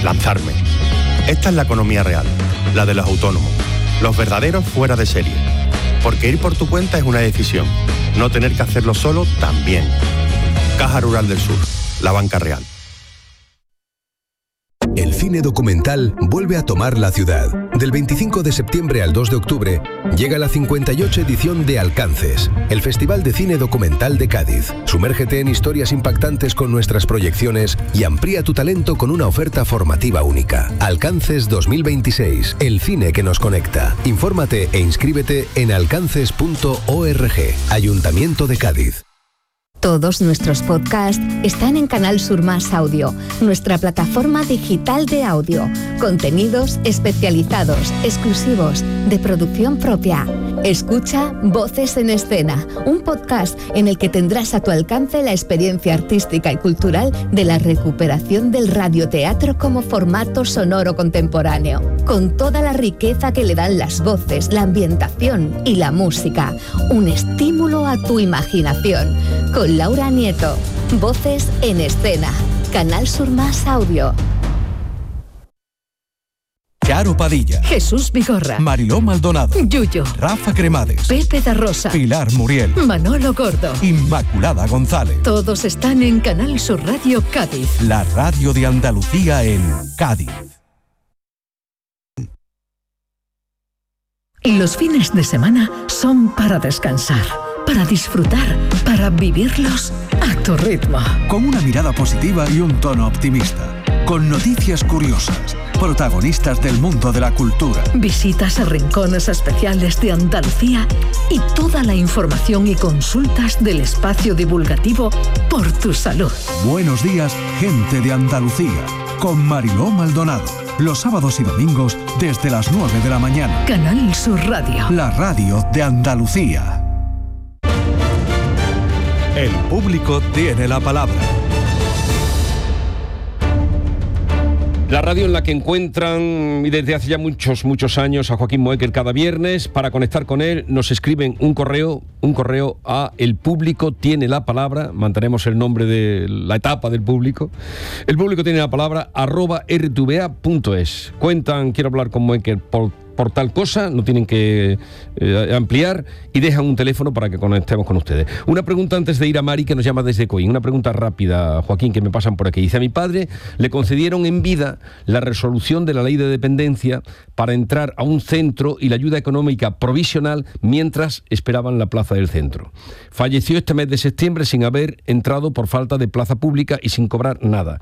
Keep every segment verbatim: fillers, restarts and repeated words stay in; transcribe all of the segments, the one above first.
lanzarme. Esta es la economía real, la de los autónomos, los verdaderos fuera de serie. Porque ir por tu cuenta es una decisión, no tener que hacerlo solo también. Caja Rural del Sur, la banca real. El cine documental vuelve a tomar la ciudad. Del veinticinco de septiembre al dos de octubre llega la cincuenta y ocho edición de Alcances, el Festival de Cine Documental de Cádiz. Sumérgete en historias impactantes con nuestras proyecciones y amplía tu talento con una oferta formativa única. Alcances dos mil veintiséis, el cine que nos conecta. Infórmate e inscríbete en alcances punto org. Ayuntamiento de Cádiz. Todos nuestros podcasts están en Canal Sur Más Audio, nuestra plataforma digital de audio. Contenidos especializados, exclusivos, de producción propia. Escucha Voces en Escena, un podcast en el que tendrás a tu alcance la experiencia artística y cultural de la recuperación del radioteatro como formato sonoro contemporáneo, con toda la riqueza que le dan las voces, la ambientación y la música. Un estímulo a tu imaginación. Con Laura Nieto. Voces en Escena. Canal Sur Más Audio. Charo Padilla, Jesús Vigorra, Mariló Maldonado, Yuyo, Rafa Cremades, Pepe da Rosa, Pilar Muriel, Manolo Gordo, Inmaculada González. Todos están en Canal Sur Radio Cádiz. La radio de Andalucía en Cádiz. Los fines de semana son para descansar, para disfrutar, para vivirlos a tu ritmo. Con una mirada positiva y un tono optimista. Con noticias curiosas, protagonistas del mundo de la cultura. Visitas a rincones especiales de Andalucía y toda la información y consultas del espacio divulgativo Por tu Salud. Buenos días, gente de Andalucía. Con Mariló Maldonado. Los sábados y domingos desde las nueve de la mañana. Canal Sur Radio. La radio de Andalucía. El público tiene la palabra. La radio en la que encuentran, y desde hace ya muchos, muchos años, a Joaquín Moekel cada viernes. Para conectar con él nos escriben un correo, un correo a El Público Tiene la Palabra. Mantenemos el nombre de la etapa del público. El Público Tiene la Palabra, arroba r t v a punto es. Cuentan, quiero hablar con Moekel por, por tal cosa, no tienen que eh, ampliar, y dejan un teléfono para que conectemos con ustedes. Una pregunta antes de ir a Mari, que nos llama desde Coín. Una pregunta rápida, Joaquín, que me pasan por aquí. Dice: a mi padre le concedieron en vida la resolución de la ley de dependencia para entrar a un centro y la ayuda económica provisional mientras esperaban la plaza del centro. Falleció este mes de septiembre sin haber entrado por falta de plaza pública y sin cobrar nada.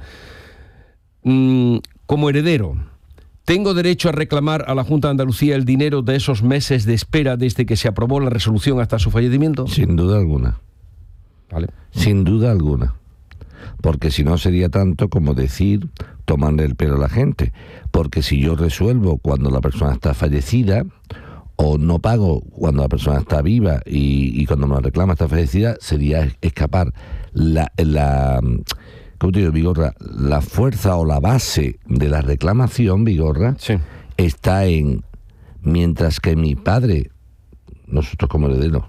Mm, como heredero, ¿tengo derecho a reclamar a la Junta de Andalucía el dinero de esos meses de espera desde que se aprobó la resolución hasta su fallecimiento? Sin duda alguna. Vale. Sin duda alguna. Porque si no sería tanto como decir tomarle el pelo a la gente. Porque si yo resuelvo cuando la persona está fallecida, o no pago cuando la persona está viva y, y cuando me la reclama está fallecida, sería escapar la... la ¿Cómo te digo, Vigorra? La fuerza o la base de la reclamación, Vigorra, sí, está en, mientras que mi padre, nosotros como herederos,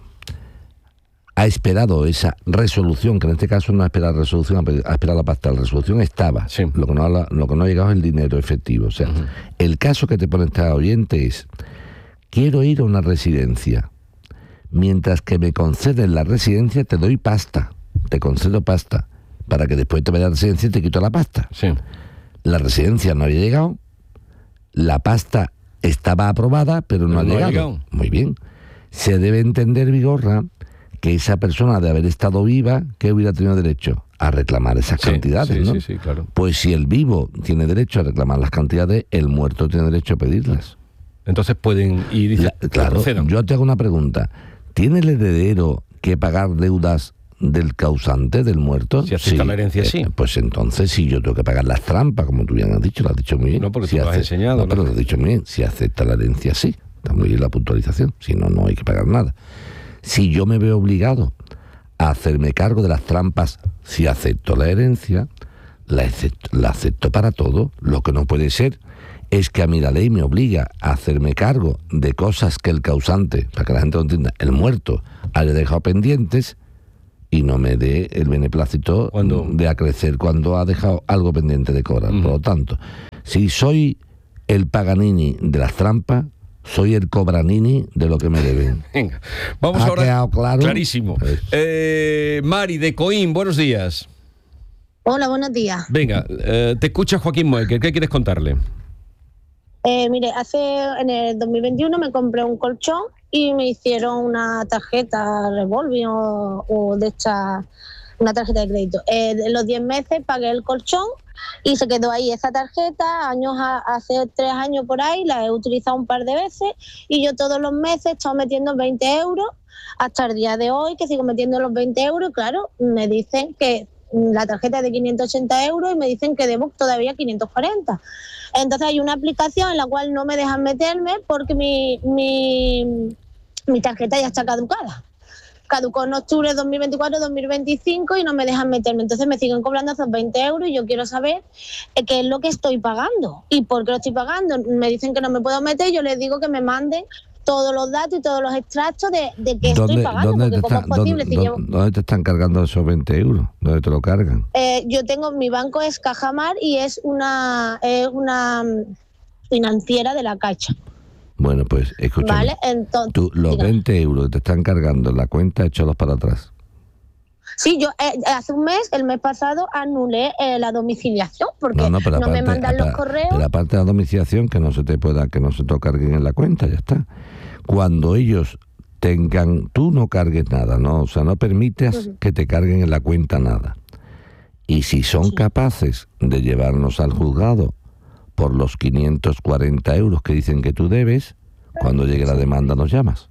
ha esperado esa resolución, que en este caso no ha esperado la resolución, ha esperado la pasta, la resolución estaba, sí. lo, que no ha, lo que no ha llegado es el dinero efectivo. O sea, uh-huh. El caso que te pone este oyente es: quiero ir a una residencia, mientras que me conceden la residencia te doy pasta, te concedo pasta, para que después te vaya a la residencia y te quito la pasta. Sí. La residencia no había llegado, la pasta estaba aprobada, pero no, pero ha, no llegado. ha llegado. Muy bien. Se debe entender, Vigorra, que esa persona, de haber estado viva, ¿qué hubiera tenido derecho? A reclamar esas sí, cantidades, sí, ¿no? Sí, sí, claro. Pues si el vivo tiene derecho a reclamar las cantidades, el muerto tiene derecho a pedirlas. Entonces pueden ir y la, claro, procedan. Yo te hago una pregunta. ¿Tiene el heredero que pagar deudas del causante, del muerto? Si acepta sí. la herencia, sí. Eh, pues entonces sí, yo tengo que pagar las trampas, como tú bien has dicho, lo has dicho muy bien. No, porque si tú lo has hace, enseñado. No, pero lo has dicho muy bien. Si acepta la herencia, sí. Está muy bien la puntualización. Si no, no hay que pagar nada. Si yo me veo obligado a hacerme cargo de las trampas, si acepto la herencia, la acepto, la acepto para todo. Lo que no puede ser es que a mí la ley me obliga a hacerme cargo de cosas que el causante, para que la gente lo entienda, el muerto, haya dejado pendientes, y no me dé el beneplácito cuando de acrecer cuando ha dejado algo pendiente de cobrar. Uh-huh. Por lo tanto, Si soy el Paganini de las trampas, soy el Cobranini de lo que me deben. Venga, vamos ¿Ha ahora. quedado claro? Clarísimo. Pues. Eh, Mari de Coín, buenos días. Hola, buenos días. Venga, eh, te escucha Joaquín Moecker, ¿qué quieres contarle? Eh, mire, hace en el dos mil veintiuno me compré un colchón y me hicieron una tarjeta revolving o, o de esta, una tarjeta de crédito. Eh, de los diez meses pagué el colchón y se quedó ahí esa tarjeta. Años a, hace tres años por ahí la he utilizado un par de veces y yo todos los meses he estado metiendo veinte euros hasta el día de hoy, que sigo metiendo los veinte euros. Y claro, me dicen que la tarjeta es de quinientos ochenta euros y me dicen que debo todavía quinientos cuarenta. Entonces hay una aplicación en la cual no me dejan meterme porque mi, mi, mi tarjeta ya está caducada. Caducó en octubre de dos mil veinticuatro dos mil veinticinco y no me dejan meterme. Entonces me siguen cobrando esos veinte euros y yo quiero saber qué es lo que estoy pagando y por qué lo estoy pagando. Me dicen que no me puedo meter y yo les digo que me manden todos los datos y todos los extractos de, de qué estoy pagando, porque cómo es posible dónde, si llevo... ¿Dónde te están cargando esos veinte euros? ¿Dónde te lo cargan? Eh, yo tengo, mi banco es Cajamar y es una, es una financiera de la Caixa. Bueno, pues escúchame. Vale, entonces... Tú, los dígame. veinte euros que te están cargando en la cuenta, échalos para atrás. Sí, yo eh, hace un mes, el mes pasado, anulé eh, la domiciliación porque no, no, pero no aparte, me mandan los aparte, correos. Pero aparte de la domiciliación, que no se te pueda, que no se te lo carguen en la cuenta, ya está. Cuando ellos tengan, tú no cargues nada, ¿no? O sea, no permites uh-huh. que te carguen en la cuenta nada. Y si son sí. capaces de llevarnos al juzgado por los quinientos cuarenta euros que dicen que tú debes, cuando llegue la demanda nos llamas.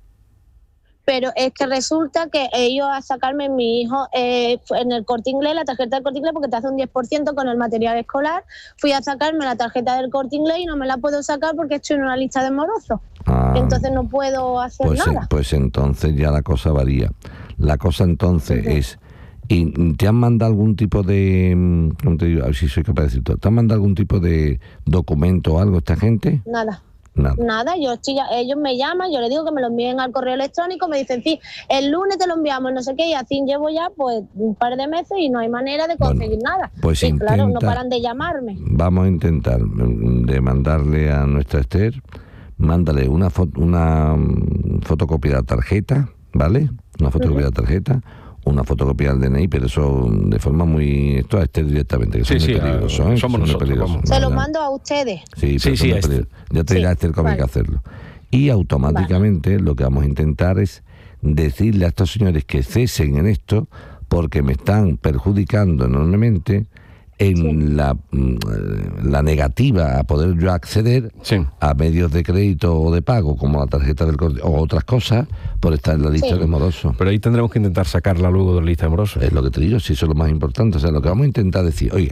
Pero es que resulta que ellos a sacarme mi hijo eh, en el Corte Inglés, la tarjeta del Corte Inglés, porque te hace un diez por ciento con el material escolar, fui a sacarme la tarjeta del Corte Inglés y no me la puedo sacar porque estoy en una lista de morosos. Ah, entonces no puedo hacer pues, nada. Pues entonces ya la cosa varía. La cosa entonces uh-huh. es... ¿Y te han mandado algún tipo de... ¿Cómo te digo? A ver si soy capaz de decirlo. ¿Te han mandado algún tipo de documento o algo esta gente? Nada. Nada. Nada, yo estoy, ellos me llaman, yo les digo que me lo envíen al correo electrónico, me dicen, sí, el lunes te lo enviamos, no sé qué, y así llevo ya pues un par de meses y no hay manera de conseguir bueno, nada. Pues y intenta, claro, no paran de llamarme. Vamos a intentar de mandarle a nuestra Esther, mándale una, foto, una fotocopia de la tarjeta, ¿vale? Una fotocopia uh-huh. de la tarjeta, una fotocopia del D N I, pero eso de forma muy... Esto a Esther directamente, que sí, son sí, muy peligrosos, a, ¿eh? somos nosotros, peligrosos, se lo mando a ustedes. Sí, sí, sí, este. Ya te dirá sí, Esther cómo vale. hay que hacerlo. Y automáticamente vale. lo que vamos a intentar es decirle a estos señores que cesen en esto porque me están perjudicando enormemente en sí. la, la negativa a poder yo acceder sí. a medios de crédito o de pago como la tarjeta del corte o otras cosas por estar en la lista sí. de morosos. Pero ahí tendremos que intentar sacarla luego de la lista de morosos. Es lo que te digo, si eso es lo más importante. O sea, lo que vamos a intentar decir, oiga,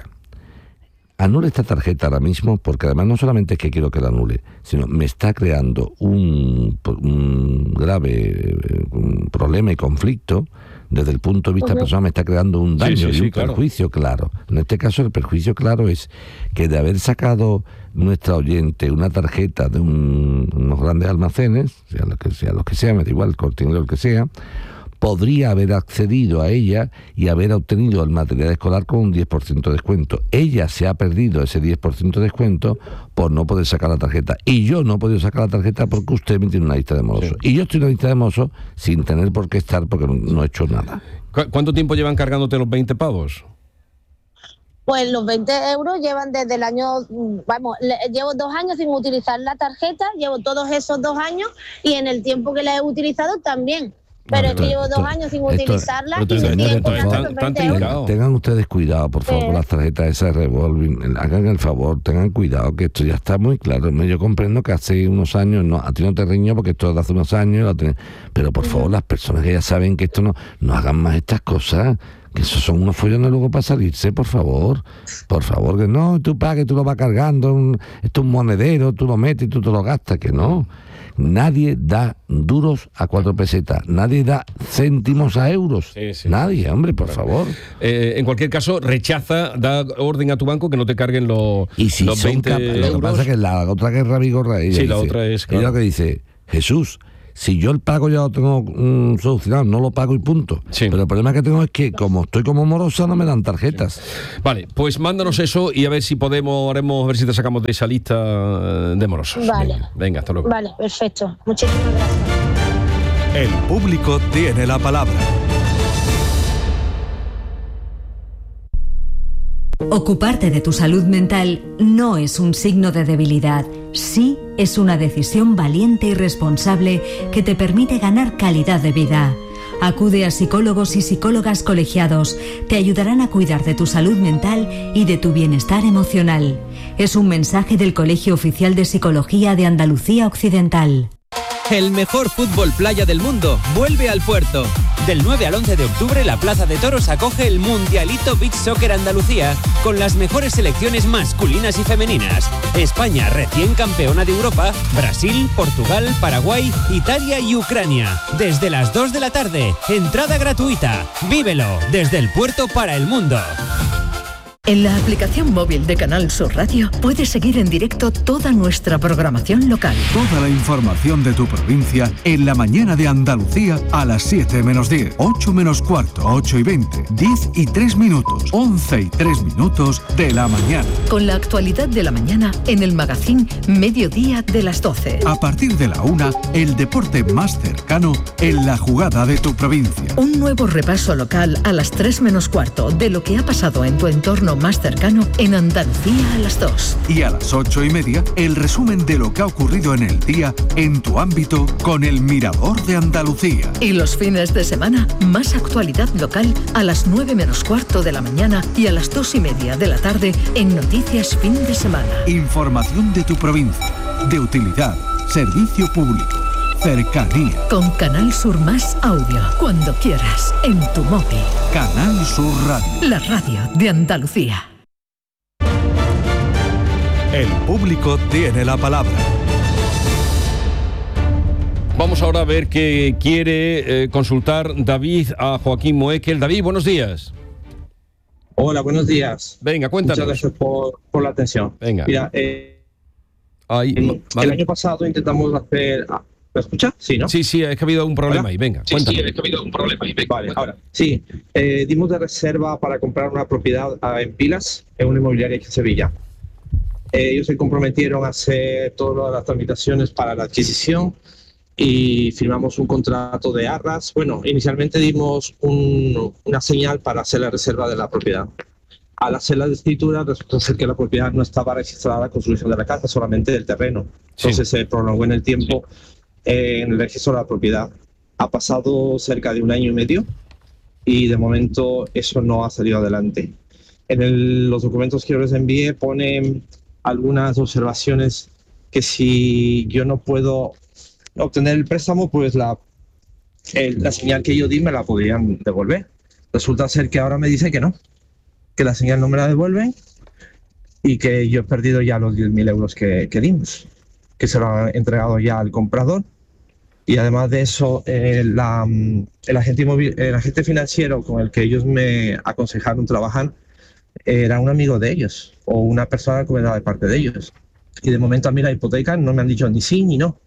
anule esta tarjeta ahora mismo porque además no solamente es que quiero que la anule, sino me está creando un, un grave un problema y conflicto. Desde el punto de vista uh-huh. personal me está creando un daño sí, sí, y un sí, perjuicio claro. claro. En este caso el perjuicio claro es que de haber sacado nuestra oyente una tarjeta de un, unos grandes almacenes, sea lo que sea, los que sea, me da igual, el Corte Inglés, el que sea, podría haber accedido a ella y haber obtenido el material escolar con un diez por ciento de descuento. Ella se ha perdido ese diez por ciento de descuento por no poder sacar la tarjeta. Y yo no he podido sacar la tarjeta porque usted me tiene una lista de morosos. Sí. Y yo estoy en una lista de morosos sin tener por qué estar porque no he hecho nada. ¿Cuánto tiempo llevan cargándote los veinte pavos? Pues los veinte euros llevan desde el año, vamos, le, llevo dos años sin utilizar la tarjeta, llevo todos esos dos años y en el tiempo que la he utilizado también. Pero es que llevo dos años sin utilizarla y me siguen cobrando los veinte euros. Tengan ustedes cuidado, por favor, con las tarjetas esas revolving. Hagan el favor, tengan cuidado, que esto ya está muy claro. Yo comprendo que hace unos años, no, a ti no te riñó porque esto es de hace unos años, pero por favor, las personas que ya saben que esto no, no hagan más estas cosas. Que esos son unos follones luego para salirse, por favor. Por favor, que no, tú pagues, tú lo vas cargando, un, esto es un monedero, tú lo metes y tú te lo gastas, que no. Nadie da duros a cuatro pesetas, nadie da céntimos a euros. Sí, sí, nadie, sí, hombre, por bueno. favor. Eh, en cualquier caso, rechaza, da orden a tu banco que no te carguen los, y si los veinte cap- euros. Lo que pasa es que la otra guerra vigorra ella sí, dice, la otra es, claro. Ella lo que dice, Jesús, Si yo el pago ya lo tengo mm, solucionado, no lo pago y punto. Sí. Pero el problema que tengo es que como estoy como morosa, no me dan tarjetas. Sí. Vale, pues mándanos eso y a ver si podemos, haremos, a ver si te sacamos de esa lista de morosos. Vale. Venga, venga, hasta luego. Vale, perfecto. Muchísimas gracias. El público tiene la palabra. Ocuparte de tu salud mental no es un signo de debilidad, sí es una decisión valiente y responsable que te permite ganar calidad de vida. Acude a psicólogos y psicólogas colegiados, te ayudarán a cuidar de tu salud mental y de tu bienestar emocional. Es un mensaje del Colegio Oficial de Psicología de Andalucía Occidental. El mejor fútbol playa del mundo vuelve al puerto. Del nueve al once de octubre, la Plaza de Toros acoge el Mundialito Beach Soccer Andalucía con las mejores selecciones masculinas y femeninas. España, recién campeona de Europa, Brasil, Portugal, Paraguay, Italia y Ucrania. Desde las dos de la tarde, entrada gratuita. Vívelo desde el puerto para el mundo. En la aplicación móvil de Canal Sur Radio puedes seguir en directo toda nuestra programación local. Toda la información de tu provincia en la mañana de Andalucía a las siete menos diez, ocho menos cuarto, ocho y veinte, diez y tres minutos, once y tres minutos de la mañana. Con la actualidad de la mañana en el magazín Mediodía de las doce. A partir de la una, el deporte más cercano en la jugada de tu provincia. Un nuevo repaso local a las tres menos cuarto de lo que ha pasado en tu entorno más cercano en Andalucía a las dos. Y a las ocho y media, el resumen de lo que ha ocurrido en el día en tu ámbito con el Mirador de Andalucía. Y los fines de semana, más actualidad local a las nueve menos cuarto de la mañana y a las dos y media de la tarde en Noticias Fin de Semana. Información de tu provincia, de utilidad, servicio público, cercanía. Con Canal Sur Más Audio, cuando quieras, en tu móvil. Canal Sur Radio. La radio de Andalucía. El público tiene la palabra. Vamos ahora a ver qué quiere eh, consultar David a Joaquín Moekel. David, buenos días. Hola, buenos días. Venga, cuéntanos. Muchas gracias por, por la atención. Venga. Mira, eh, Ahí, el, vale. el año pasado intentamos hacer... Ah, ¿me escucha? Sí, ¿no? Sí, sí, es que ha habido un problema ¿Hola? ahí. Venga, sí, cuéntanos. Sí, es que ha habido un problema ahí. Venga, vale, ahora. Sí, eh, dimos de reserva para comprar una propiedad ah, en Pilas, en una inmobiliaria aquí en Sevilla. Eh, ellos se comprometieron a hacer todas las tramitaciones para la adquisición y firmamos un contrato de arras. Bueno, inicialmente dimos un, una señal para hacer la reserva de la propiedad. Al hacer la escritura resulta ser que la propiedad no estaba registrada la construcción de la casa, solamente del terreno. Entonces sí. Se prolongó en el tiempo eh, en el registro de la propiedad. Ha pasado cerca de un año y medio y de momento eso no ha salido adelante. En el, los documentos que yo les envié ponen algunas observaciones que si yo no puedo obtener el préstamo, pues la, el, la señal que yo di me la podrían devolver. Resulta ser que ahora me dice que no, que la señal no me la devuelven y que yo he perdido ya los diez mil euros que, que dimos, que se lo han entregado ya al comprador. Y además de eso, eh, la, el, agente inmobil, el agente financiero con el que ellos me aconsejaron trabajar era un amigo de ellos o una persona recomendada de parte de ellos. Y de momento a mí la hipoteca no me han dicho ni sí ni no.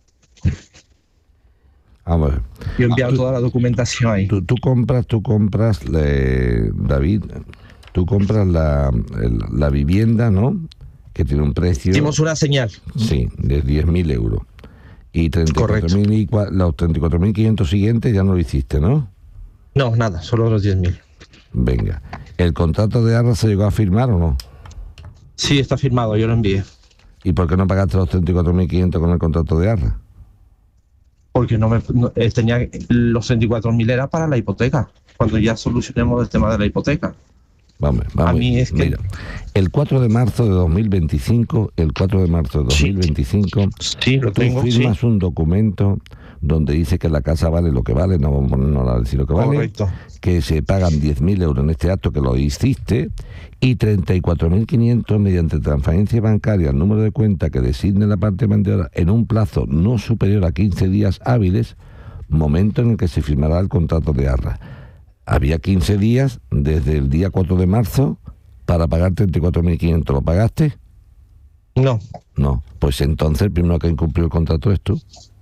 Vamos a ver. Yo he enviado tú, toda la documentación ahí. Tú, tú compras, tú compras, le, David, tú compras la, el, la vivienda, ¿no? Que tiene un precio... Hicimos una señal. Sí, de diez mil euros. Y treinta y cuatro mil y, los treinta y cuatro mil quinientos siguientes ya no lo hiciste, ¿no? No, nada, solo los diez mil. Venga. ¿El contrato de arras se llegó a firmar o no? Sí, está firmado, yo lo envié. ¿Y por qué no pagaste los treinta y cuatro mil quinientos con el contrato de arras? Porque no me no, tenía los treinta y cuatro mil era para la hipoteca, cuando ya solucionemos el tema de la hipoteca. Vamos, vamos. A mí es que... Mira, el cuatro de marzo de dos mil veinticinco, el cuatro de marzo de dos mil veinticinco, sí, sí, lo tú tengo, firmas sí. un documento donde dice que la casa vale lo que vale, no vamos a ponernos a decir lo que vale, correcto, que se pagan diez mil euros en este acto que lo hiciste y treinta y cuatro mil quinientos mediante transferencia bancaria al número de cuenta que designe la parte vendedora en un plazo no superior a quince días hábiles, momento en el que se firmará el contrato de arras. Había quince días desde el día cuatro de marzo para pagar treinta y cuatro mil quinientos. ¿Lo pagaste? No. No. Pues entonces el primero que incumplió el contrato es tú.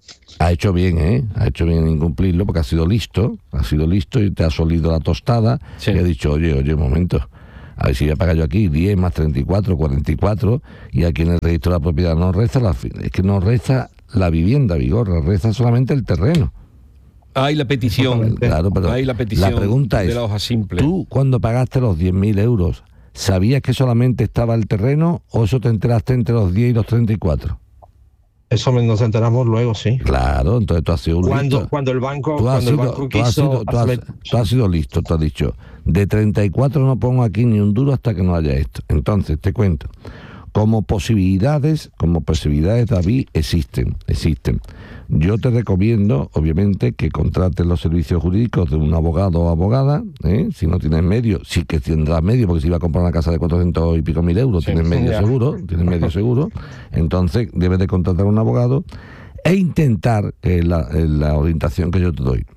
Ha hecho bien, ¿eh? Ha hecho bien en incumplirlo porque ha sido listo, ha sido listo y te ha solido la tostada sí. Y ha dicho, oye, oye, un momento, a ver si voy a pagar yo aquí diez más treinta y cuatro, cuarenta y cuatro y aquí en el registro de la propiedad no reza, la, es que no reza la vivienda, Vigorra, reza solamente el terreno. Hay la petición, claro, pero hay la petición la pregunta es, de la hoja simple. ¿Tú cuando pagaste los diez mil euros sabías que solamente estaba el terreno o eso te enteraste entre los diez y los treinta y cuatro? Eso nos enteramos luego, sí. Claro, entonces tú has sido un cuando, listo. Cuando el banco, tú has cuando sido, el banco tú quiso... Has sido, tú, has, tú has sido listo, tú has dicho, de treinta y cuatro no pongo aquí ni un duro hasta que no haya esto. Entonces, te cuento, como posibilidades, como posibilidades, David, existen, existen. Yo te recomiendo, obviamente, que contrates los servicios jurídicos de un abogado o abogada, ¿eh? Si no tienes medio, sí que tendrás medio, porque si iba a comprar una casa de cuatrocientos y pico mil euros, sí, tienes medio ya. seguro, tienes medio seguro, entonces debes de contratar a un abogado e intentar, eh, la, eh, la orientación que yo te doy.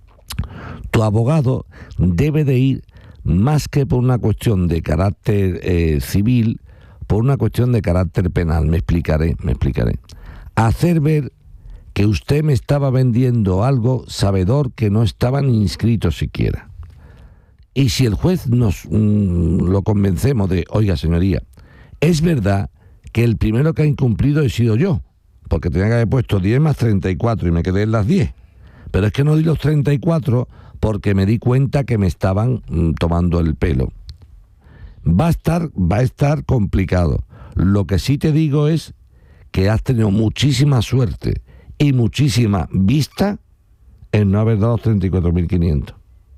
Tu abogado debe de ir, más que por una cuestión de carácter eh, civil, por una cuestión de carácter penal, me explicaré, me explicaré. Hacer ver que usted me estaba vendiendo algo sabedor que no estaban inscritos siquiera. Y si el juez nos mmm, lo convencemos de, oiga señoría, es verdad que el primero que ha incumplido he sido yo, porque tenía que haber puesto diez más treinta y cuatro y me quedé en las diez, pero es que no di los treinta y cuatro porque me di cuenta que me estaban mmm, tomando el pelo. Va a estar, va a estar complicado. Lo que sí te digo es que has tenido muchísima suerte y muchísima vista en no haber dado treinta y cuatro mil quinientos.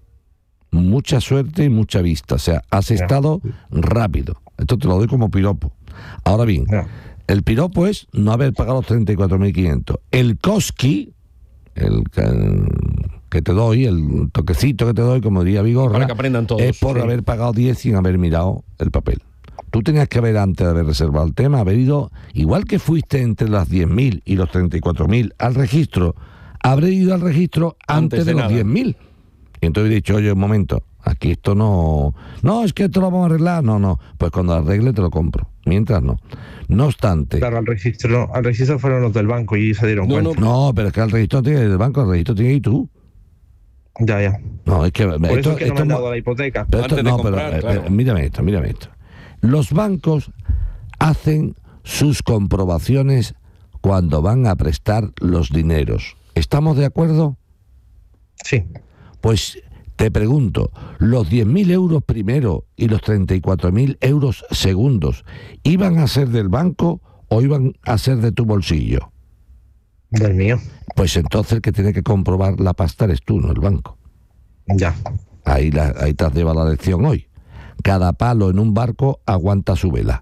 Mucha suerte y mucha vista. O sea, has yeah. estado rápido. Esto te lo doy como piropo. Ahora bien, yeah. el piropo es no haber pagado los treinta y cuatro mil quinientos. El cosqui, el que, que te doy, el toquecito que te doy, como diría Vigorra, para que aprendan todos, es por sí. haber pagado diez sin haber mirado el papel. Tú tenías que haber, antes de haber reservado el tema, haber ido, igual que fuiste entre las diez mil y los treinta y cuatro mil al registro, habré ido al registro antes, antes de, de los diez mil. Y entonces he dicho, oye, un momento, aquí esto no... No, es que esto lo vamos a arreglar. No, no, pues cuando arregle te lo compro. Mientras no. No obstante... Claro, al registro, al registro fueron los del banco y se dieron no, cuenta. No, pero es que al registro tiene el banco, al registro tiene y tú. Ya, ya. No, es que... Por esto, eso es que esto, no me han dado la hipoteca. Pero esto, antes de no, comprar, pero, claro. pero mírame esto, mírame esto. Los bancos hacen sus comprobaciones cuando van a prestar los dineros. ¿Estamos de acuerdo? Sí. Pues te pregunto, ¿los diez mil euros primero y los treinta y cuatro mil euros segundos iban a ser del banco o iban a ser de tu bolsillo? Del mío. Pues entonces el que tiene que comprobar la pasta eres tú, no el banco. Ya. Ahí, la, ahí te has llevado la lección hoy. Cada palo en un barco aguanta su vela.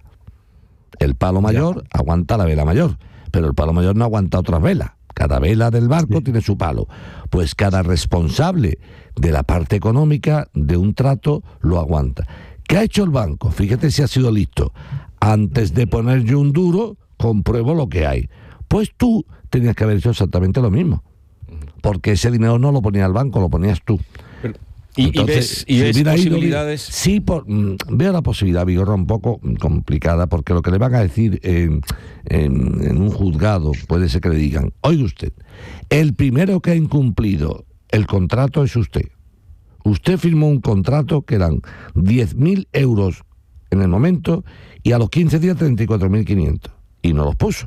El palo mayor ya. aguanta la vela mayor, pero el palo mayor no aguanta otras velas. Cada vela del barco sí. tiene su palo. Pues cada responsable de la parte económica de un trato lo aguanta. ¿Qué ha hecho el banco? Fíjate si ha sido listo. Antes de poner yo un duro, compruebo lo que hay. Pues tú tenías que haber hecho exactamente lo mismo. Porque ese dinero no lo ponía el banco, lo ponías tú. Pero... Y, Entonces, y ves, y ves posibilidades. Ido, sí, por, mm, veo la posibilidad, Vigorra, un poco complicada, porque lo que le van a decir en, en, en un juzgado puede ser que le digan, oiga usted, el primero que ha incumplido el contrato es usted. Usted firmó un contrato que eran diez mil euros en el momento y a los quince días treinta y cuatro mil quinientos. Y no los puso.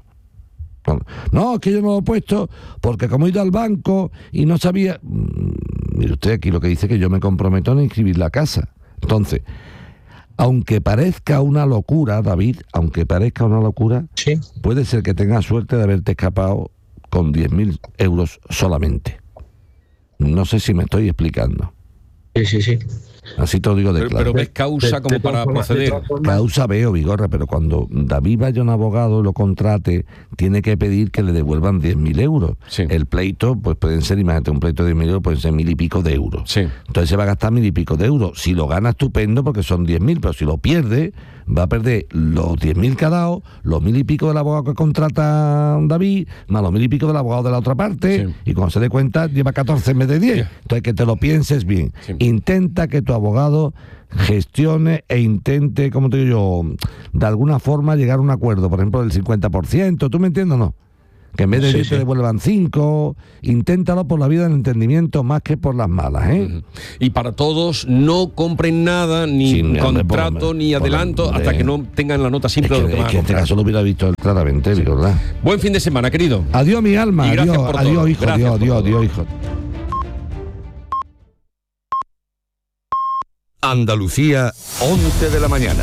No, es que yo no lo he puesto porque como he ido al banco y no sabía... Mire usted, aquí lo que dice que yo me comprometo a inscribir la casa. Entonces, aunque parezca una locura, David, aunque parezca una locura, sí. puede ser que tengas suerte de haberte escapado con diez mil euros solamente. No sé si me estoy explicando. Sí, sí, sí. Así te lo digo de pero, claro. Pero ves causa como para proceder. Causa veo, Vigorra, pero cuando David vaya a un abogado y lo contrate, tiene que pedir que le devuelvan diez mil euros. Sí. El pleito, pues pueden ser, imagínate, un pleito de diez mil euros, pueden ser mil y pico de euros. Sí. Entonces se va a gastar mil y pico de euros. Si lo gana, estupendo, porque son diez mil, pero si lo pierde, va a perder los diez mil que ha dado, los mil y pico del abogado que contrata David, más los mil y pico del abogado de la otra parte, sí. y cuando se dé cuenta, lleva catorce en vez de diez. Yeah. Entonces, que te lo pienses bien. Sí. Intenta que tu abogado gestione e intente, como te digo yo, de alguna forma llegar a un acuerdo, por ejemplo, del cincuenta por ciento, ¿tú me entiendes o no? que en vez de Sí, diez sí. te devuelvan cinco. Inténtalo por la vida del entendimiento más que por las malas, ¿eh? Y para todos, no compren nada, ni Sí, hombre, contrato, por lo- ni por lo- adelanto, hombre. hasta que no tengan la nota Es simple que, de lo que es van a que en este comprar. caso lo hubiera visto él claramente, ¿verdad? Buen fin de semana, querido. Adiós, mi alma. Y gracias Adiós, por adiós, todo. hijo. Gracias Adiós, por adiós, todo. adiós, hijo. Andalucía, once de la mañana.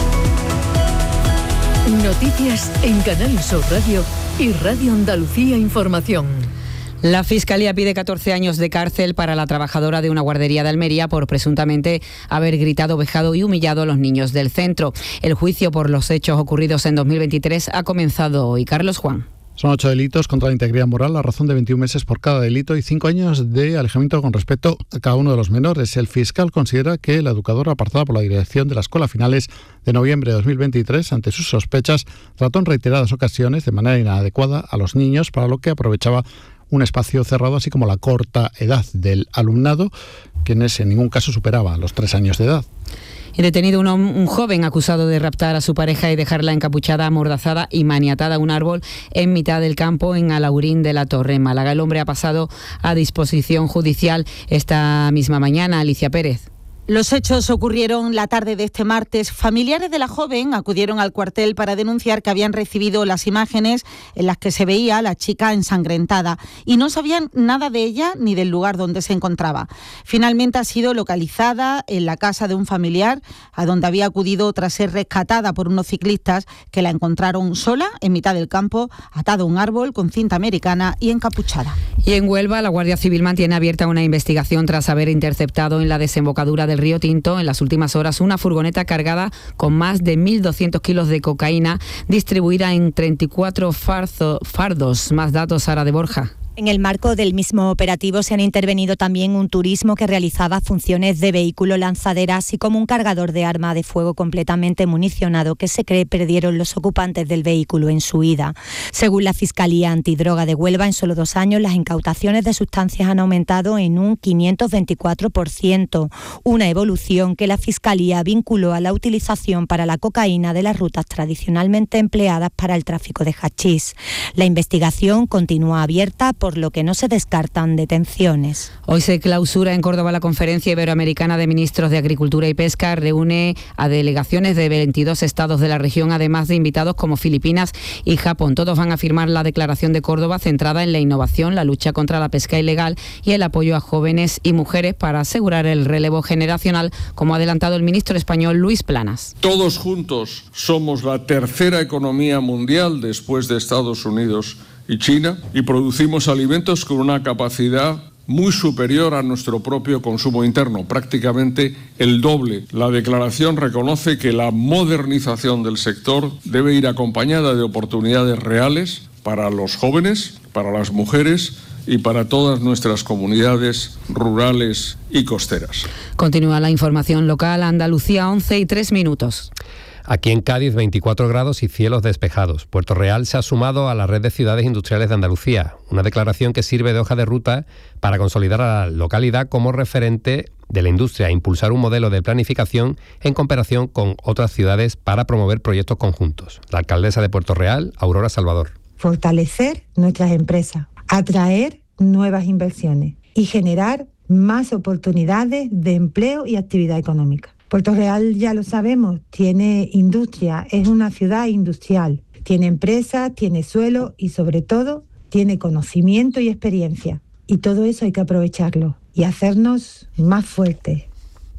Noticias en Canal Sur Radio y Radio Andalucía Información. La Fiscalía pide catorce años de cárcel para la trabajadora de una guardería de Almería por presuntamente haber gritado, vejado y humillado a los niños del centro. El juicio por los hechos ocurridos en dos mil veintitrés ha comenzado hoy. Carlos Juan. Son ocho delitos contra la integridad moral, a razón de veintiún meses por cada delito y cinco años de alejamiento con respecto a cada uno de los menores. El fiscal considera que la educadora, apartada por la dirección de la escuela a finales de noviembre de dos mil veintitrés, ante sus sospechas, trató en reiteradas ocasiones de manera inadecuada a los niños, para lo que aprovechaba un espacio cerrado, así como la corta edad del alumnado, quienes en ningún caso superaba los tres años de edad. Y detenido un, un joven acusado de raptar a su pareja y dejarla encapuchada, amordazada y maniatada a un árbol en mitad del campo en Alaurín de la Torre, en Málaga. El hombre ha pasado a disposición judicial esta misma mañana. Alicia Pérez. Los hechos ocurrieron la tarde de este martes. Familiares de la joven acudieron al cuartel para denunciar que habían recibido las imágenes en las que se veía a la chica ensangrentada y no sabían nada de ella ni del lugar donde se encontraba. Finalmente ha sido localizada en la casa de un familiar, a donde había acudido tras ser rescatada por unos ciclistas que la encontraron sola en mitad del campo, atada a un árbol con cinta americana y encapuchada. Y en Huelva, la Guardia Civil mantiene abierta una investigación tras haber interceptado en la desembocadura del Río Tinto en las últimas horas una furgoneta cargada con más de mil doscientos kilos de cocaína distribuida en treinta y cuatro farzo, fardos. Más datos, Sara de Borja. En el marco del mismo operativo se han intervenido también un turismo que realizaba funciones de vehículo lanzadera, así como un cargador de arma de fuego completamente municionado que se cree perdieron los ocupantes del vehículo en su huida. Según la Fiscalía Antidroga de Huelva, en solo dos años las incautaciones de sustancias han aumentado en un quinientos veinticuatro por ciento, una evolución que la Fiscalía vinculó a la utilización para la cocaína de las rutas tradicionalmente empleadas para el tráfico de hachís. La investigación continúa abierta, por lo que no se descartan detenciones. Hoy se clausura en Córdoba la Conferencia Iberoamericana de Ministros de Agricultura y Pesca. Reúne a delegaciones de veintidós estados de la región, además de invitados como Filipinas y Japón. Todos van a firmar la Declaración de Córdoba, centrada en la innovación, la lucha contra la pesca ilegal y el apoyo a jóvenes y mujeres para asegurar el relevo generacional, como ha adelantado el ministro español Luis Planas. Todos juntos somos la tercera economía mundial después de Estados Unidos y China, y producimos alimentos con una capacidad muy superior a nuestro propio consumo interno, prácticamente el doble. La declaración reconoce que la modernización del sector debe ir acompañada de oportunidades reales para los jóvenes, para las mujeres y para todas nuestras comunidades rurales y costeras. Continúa la información local. Andalucía, once y tres minutos. Aquí en Cádiz, veinticuatro grados y cielos despejados. Puerto Real se ha sumado a la red de ciudades industriales de Andalucía, una declaración que sirve de hoja de ruta para consolidar a la localidad como referente de la industria e impulsar un modelo de planificación en cooperación con otras ciudades para promover proyectos conjuntos. La alcaldesa de Puerto Real, Aurora Salvador. Fortalecer nuestras empresas, atraer nuevas inversiones y generar más oportunidades de empleo y actividad económica. Puerto Real, ya lo sabemos, tiene industria, es una ciudad industrial, tiene empresas, tiene suelo y sobre todo tiene conocimiento y experiencia. Y todo eso hay que aprovecharlo y hacernos más fuertes.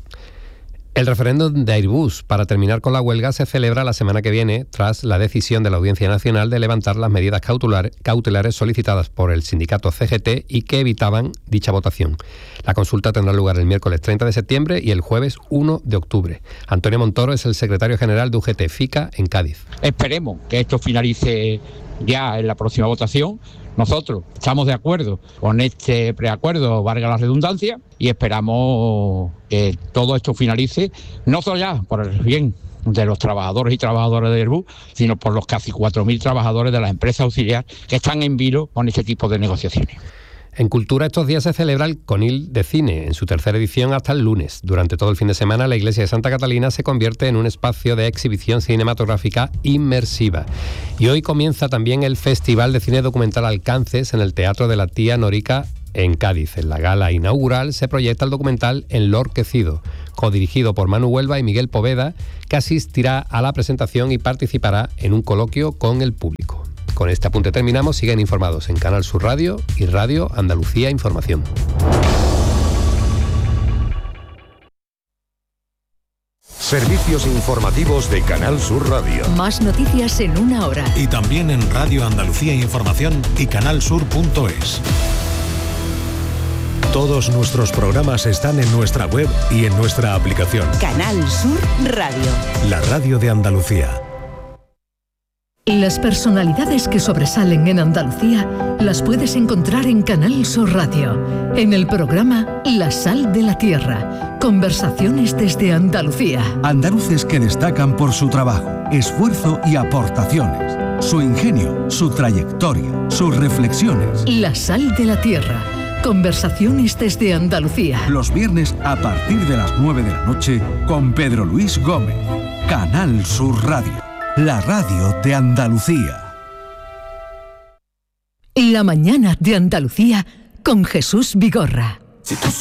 El referéndum de Airbus para terminar con la huelga se celebra la semana que viene tras la decisión de la Audiencia Nacional de levantar las medidas cautelar, cautelares solicitadas por el sindicato C G T y que evitaban dicha votación. La consulta tendrá lugar el miércoles treinta de septiembre y el jueves uno de octubre. Antonio Montoro es el secretario general de U G T FICA en Cádiz. Esperemos que esto finalice ya en la próxima votación. Nosotros estamos de acuerdo con este preacuerdo, valga la redundancia, y esperamos que todo esto finalice, no solo ya por el bien de los trabajadores y trabajadoras de Airbus, sino por los casi cuatro mil trabajadores de las empresas auxiliares que están en vilo con este tipo de negociaciones. En Cultura estos días se celebra el Conil de Cine, en su tercera edición hasta el lunes. Durante todo el fin de semana la iglesia de Santa Catalina se convierte en un espacio de exhibición cinematográfica inmersiva. Y hoy comienza también el Festival de Cine Documental Alcances en el Teatro de la Tía Norica en Cádiz. En la gala inaugural se proyecta el documental Enlorquecido, codirigido por Manu Huelva y Miguel Poveda, que asistirá a la presentación y participará en un coloquio con el público. Con este apunte terminamos. Siguen informados en Canal Sur Radio y Radio Andalucía Información. Servicios informativos de Canal Sur Radio. Más noticias en una hora. Y también en Radio Andalucía Información y canalsur punto es. Todos nuestros programas están en nuestra web y en nuestra aplicación. Canal Sur Radio. La radio de Andalucía. Las personalidades que sobresalen en Andalucía las puedes encontrar en Canal Sur Radio, en el programa La Sal de la Tierra, conversaciones desde Andalucía. Andaluces que destacan por su trabajo, esfuerzo y aportaciones, su ingenio, su trayectoria, sus reflexiones. La Sal de la Tierra, conversaciones desde Andalucía. Los viernes a partir de las nueve de la noche con Pedro Luis Gómez. Canal Sur Radio. La radio de Andalucía. La mañana de Andalucía con Jesús Vigorra.